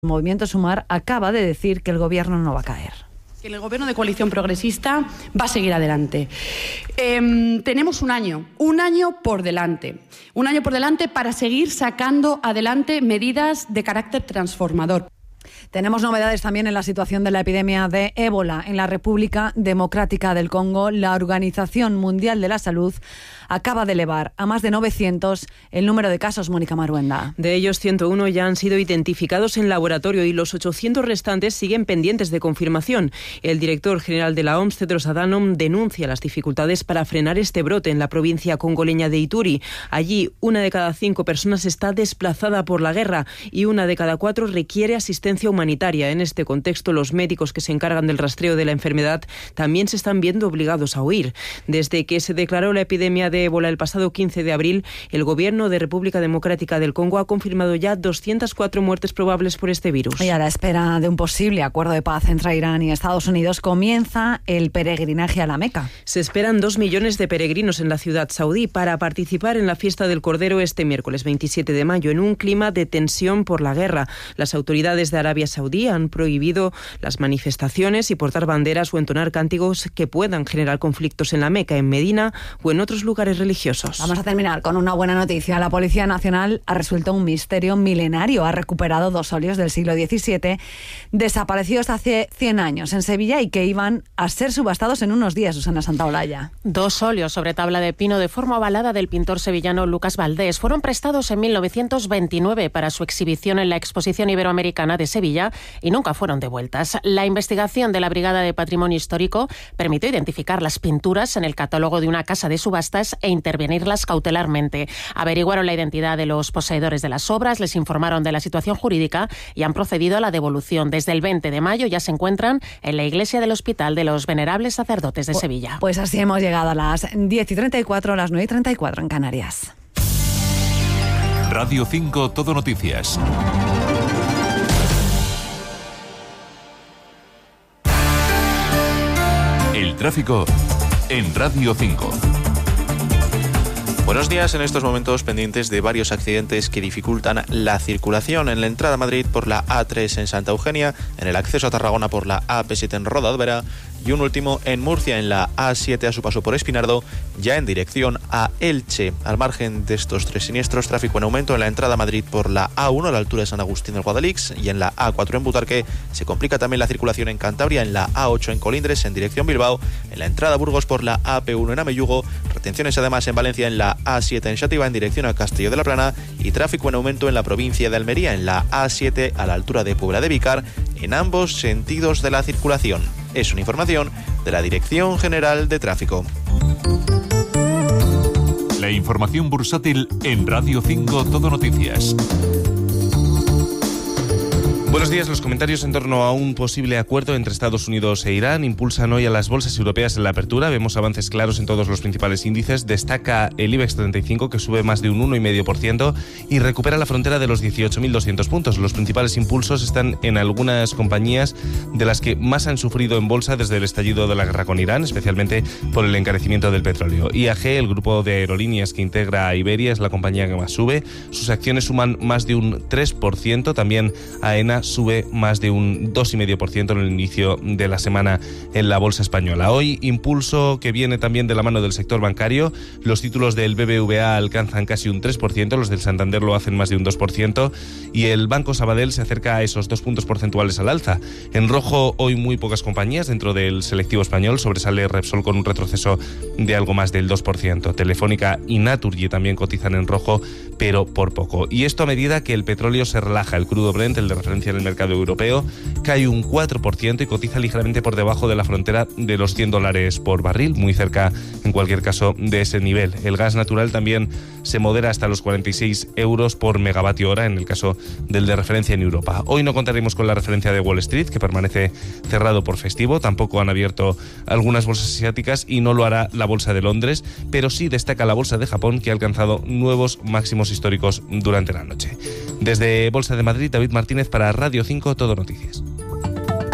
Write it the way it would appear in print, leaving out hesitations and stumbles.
Movimiento Sumar acaba de decir que el gobierno no va a caer. Que el gobierno de coalición progresista va a seguir adelante. Tenemos un año por delante. Un año por delante para seguir sacando adelante medidas de carácter transformador. Tenemos novedades también en la situación de la epidemia de ébola en la República Democrática del Congo. La Organización Mundial de la Salud acaba de elevar a más de 900 el número de casos. Mónica Maruenda. De ellos, 101 ya han sido identificados en laboratorio y los 800 restantes siguen pendientes de confirmación. El director general de la OMS, Tedros Adhanom, denuncia las dificultades para frenar este brote en la provincia congoleña de Ituri. Allí, 1 de cada 5 personas está desplazada por la guerra y 1 de cada 4 requiere asistencia humanitaria. En este contexto, los médicos que se encargan del rastreo de la enfermedad también se están viendo obligados a huir. Desde que se declaró la epidemia de ébola el pasado 15 de abril, el gobierno de República Democrática del Congo ha confirmado ya 204 muertes probables por este virus. Y a la espera de un posible acuerdo de paz entre Irán y Estados Unidos, comienza el peregrinaje a la Meca. Se esperan 2 millones de peregrinos en la ciudad saudí para participar en la fiesta del Cordero este miércoles 27 de mayo, en un clima de tensión por la guerra. Las autoridades de Arabia Saudí han prohibido las manifestaciones y portar banderas o entonar cánticos que puedan generar conflictos en la Meca, en Medina o en otros lugares religiosos. Vamos a terminar con una buena noticia. La Policía Nacional ha resuelto un misterio milenario. Ha recuperado 2 óleos del siglo XVII desaparecidos hace 100 años en Sevilla y que iban a ser subastados en unos días. Susana Santaolalla. 2 óleos sobre tabla de pino de forma ovalada del pintor sevillano Lucas Valdés fueron prestados en 1929 para su exhibición en la Exposición Iberoamericana de Sevilla y nunca fueron devueltas. La investigación de la Brigada de Patrimonio Histórico permitió identificar las pinturas en el catálogo de una casa de subastas e intervenirlas cautelarmente. Averiguaron la identidad de los poseedores de las obras, les informaron de la situación jurídica y han procedido a la devolución. Desde el 20 de mayo ya se encuentran en la iglesia del Hospital de los Venerables Sacerdotes de Sevilla. Pues así hemos llegado a las 10:34, a las 9:34 en Canarias. Radio 5 Todo Noticias. El tráfico en Radio 5. Buenos días. En estos momentos pendientes de varios accidentes que dificultan la circulación en la entrada a Madrid por la A3 en Santa Eugenia, en el acceso a Tarragona por la AP7 en Rodadera y un último en Murcia en la A7 a su paso por Espinardo, ya en dirección a Elche. Al margen de estos 3 siniestros, tráfico en aumento en la entrada a Madrid por la A1 a la altura de San Agustín del Guadalix y en la A4 en Butarque. Se complica también la circulación en Cantabria en la A8 en Colindres en dirección Bilbao, en la entrada a Burgos por la AP1 en Ameyugo, retenciones además en Valencia en la A7 en Xàtiva en dirección a Castelló de la Plana y tráfico en aumento en la provincia de Almería en la A7 a la altura de Puebla de Vicar en ambos sentidos de la circulación. Es una información de la Dirección General de Tráfico. La información bursátil en Radio 5 Todo Noticias. Buenos días. Los comentarios en torno a un posible acuerdo entre Estados Unidos e Irán impulsan hoy a las bolsas europeas en la apertura. Vemos avances claros en todos los principales índices. Destaca el IBEX 35, que sube más de un 1,5% y recupera la frontera de los 18.200 puntos. Los principales impulsos están en algunas compañías de las que más han sufrido en bolsa desde el estallido de la guerra con Irán, especialmente por el encarecimiento del petróleo. IAG, el grupo de aerolíneas que integra a Iberia, es la compañía que más sube. Sus acciones suman más de un 3%. También AENA sube más de un 2,5% en el inicio de la semana en la bolsa española. Hoy, impulso que viene también de la mano del sector bancario. Los títulos del BBVA alcanzan casi un 3%, los del Santander lo hacen más de un 2% y el Banco Sabadell se acerca a esos 2 puntos porcentuales al alza. En rojo, hoy muy pocas compañías dentro del selectivo español. Sobresale Repsol con un retroceso de algo más del 2%. Telefónica y Naturgy también cotizan en rojo, pero por poco. Y esto a medida que el petróleo se relaja. El crudo Brent, el de referencia en el mercado europeo, cae un 4% y cotiza ligeramente por debajo de la frontera de los $100 por barril, muy cerca en cualquier caso de ese nivel. El gas natural también se modera hasta los 46 euros por megavatio hora en el caso del de referencia en Europa. Hoy no contaremos con la referencia de Wall Street, que permanece cerrado por festivo. Tampoco han abierto algunas bolsas asiáticas y no lo hará la bolsa de Londres, pero sí destaca la bolsa de Japón, que ha alcanzado nuevos máximos históricos durante la noche. Desde Bolsa de Madrid, David Martínez para Radio 5 Todo Noticias.